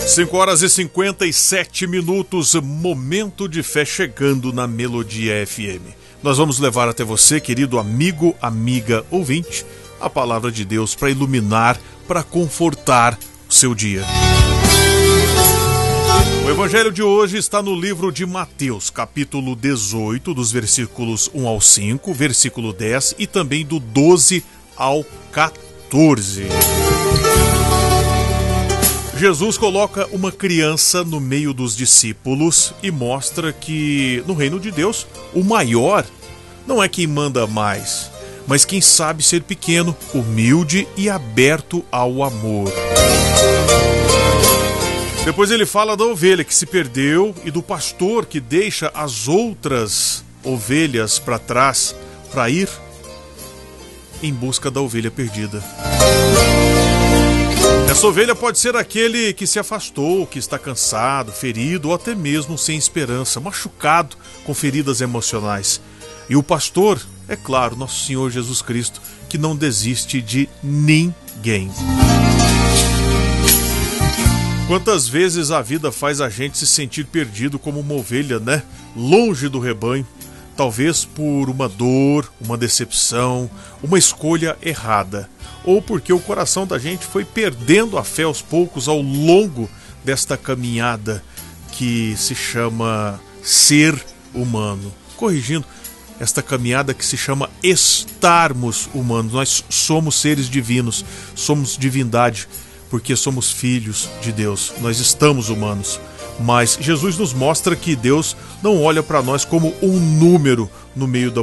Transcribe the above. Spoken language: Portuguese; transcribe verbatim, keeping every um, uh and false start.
cinco horas e cinquenta e sete minutos, momento de fé chegando na Melodia F M. Nós vamos levar até você, querido amigo, amiga, ouvinte, a palavra de Deus para iluminar, para confortar o seu dia. O evangelho de hoje está no livro de Mateus, capítulo dezoito, dos versículos um ao cinco, versículo dez e também do doze ao quatorze. Jesus coloca uma criança no meio dos discípulos e mostra que, no reino de Deus, o maior não é quem manda mais, mas quem sabe ser pequeno, humilde e aberto ao amor. Depois ele fala da ovelha que se perdeu e do pastor que deixa as outras ovelhas para trás para ir em busca da ovelha perdida. Essa ovelha pode ser aquele que se afastou, que está cansado, ferido ou até mesmo sem esperança, machucado com feridas emocionais. E o pastor, é claro, nosso Senhor Jesus Cristo, que não desiste de ninguém. Quantas vezes a vida faz a gente se sentir perdido como uma ovelha, né? Longe do rebanho. Talvez por uma dor, uma decepção, uma escolha errada. Ou porque o coração da gente foi perdendo a fé aos poucos ao longo desta caminhada que se chama ser humano. Corrigindo, esta caminhada que se chama estarmos humanos. Nós somos seres divinos, somos divindade, porque somos filhos de Deus. Nós estamos humanos. Mas Jesus nos mostra que Deus não olha para nós como um número no meio da